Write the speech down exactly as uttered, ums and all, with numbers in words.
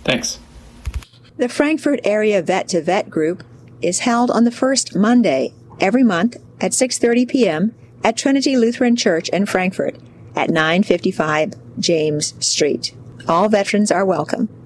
Thanks. The Frankfort Area Vet to Vet group is held on the first Monday every month at six thirty p.m. at Trinity Lutheran Church in Frankfort at nine fifty-five James Street. All veterans are welcome.